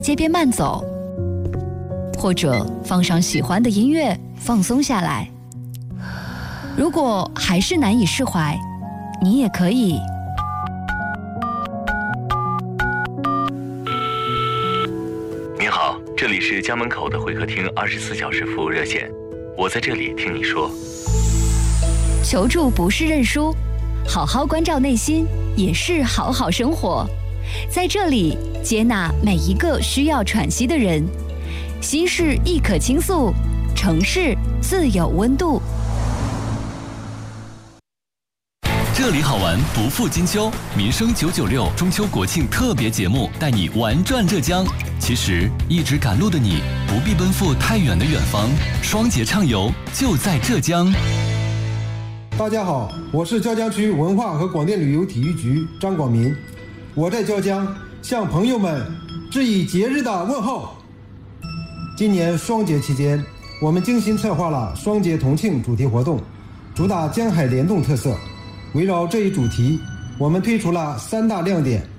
街边慢走，或者放上喜欢的音乐放松下来。如果还是难以释怀，你也可以您好，这里是家门口的会客厅24小时服务热线，我在这里听你说。 求助不是认输，好好关照内心也是好好生活。在这里接纳每一个需要喘息的人，心事亦可倾诉，城市自有温度。 这里好玩不负金秋，民生996中秋国庆特别节目带你玩转浙江。其实一直赶路的你不必奔赴太远的远方，双节畅游就在浙江。 大家好，我是椒江区文化和广电旅游体育局张广民，我在椒江向朋友们致以节日的问候。今年双节期间，我们精心策划了双节同庆主题活动，主打江海联动特色。围绕这一主题，我们推出了3大亮点：